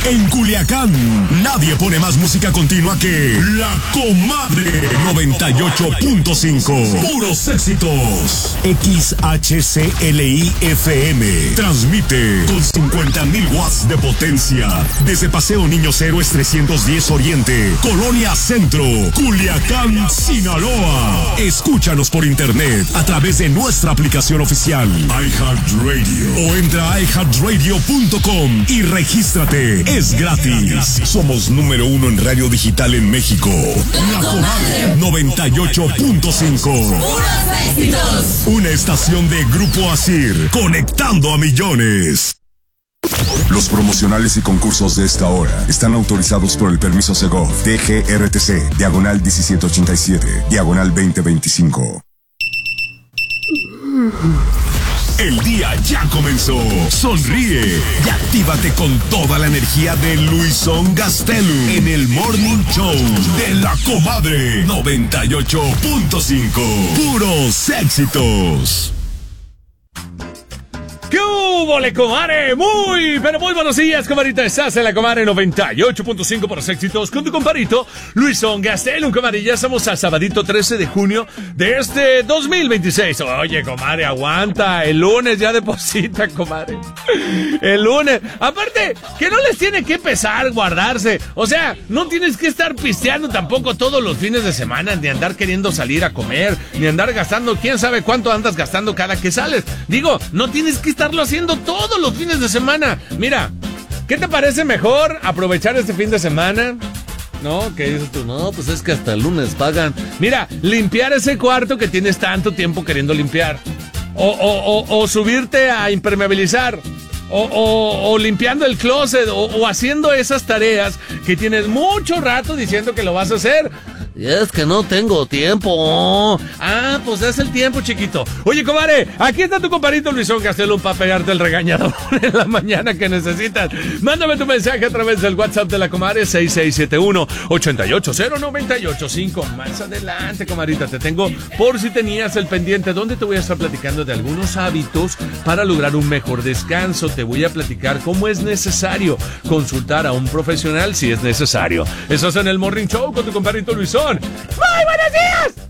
En Culiacán, nadie pone más música continua que La Comadre 98.5. Puros éxitos. XHCLI-FM. Transmite con 50,000 watts de potencia. Desde Paseo Niños Héroes 310 Oriente, Colonia Centro, Culiacán, Sinaloa. Escúchanos por internet a través de nuestra aplicación oficial iHeartRadio o entra a iHeartRadio.com y regístrate. Es gratis. Somos número 1 en radio digital en México. La Comadre 98.5. ¡Puros éxitos! Una estación de Grupo Asir, conectando a millones. Los promocionales y concursos de esta hora están autorizados por el permiso Segov, DGRTC, diagonal 1787, diagonal 2025. El día ya comenzó. Sonríe y actívate con toda la energía de Luisón Gastelum en el Morning Show de La Comadre 98.5. Puros éxitos. ¿Qué hubo, le comadre? Muy buenos días, comadrita. Estás en La Comadre 98.5 por los éxitos con tu compadrito Luisón Gastelum, comadre. Ya estamos a sabadito 13 de junio de este 2026. Oye, comadre, aguanta. El lunes ya deposita, comadre. El lunes. Aparte, que no les tiene que pesar guardarse. O sea, no tienes que estar pisteando tampoco todos los fines de semana, ni andar queriendo salir a comer, ni andar gastando, quién sabe cuánto andas gastando cada que sales. Digo, no tienes que estarlo haciendo todos los fines de semana. Mira, ¿qué te parece mejor aprovechar este fin de semana? ¿No? ¿Qué dices tú? No, pues es que hasta el lunes pagan. Mira, limpiar ese cuarto que tienes tanto tiempo queriendo limpiar. O subirte a impermeabilizar. O limpiando el closet. O haciendo esas tareas que tienes mucho rato diciendo que lo vas a hacer. Y es que no tengo tiempo. Ah, pues es el tiempo, chiquito. Oye, comadre, aquí está tu compadrito Luisón Gastelum para pegarte el regañador en la mañana que necesitas. Mándame tu mensaje a través del WhatsApp de la comadre 6671-880985. Más adelante, comadrita, te tengo por si tenías el pendiente, donde te voy a estar platicando de algunos hábitos para lograr un mejor descanso. Te voy a platicar cómo es necesario consultar a un profesional si es necesario. Eso es en el Morning Show con tu compadrito Luisón. ¡Muy buenos días!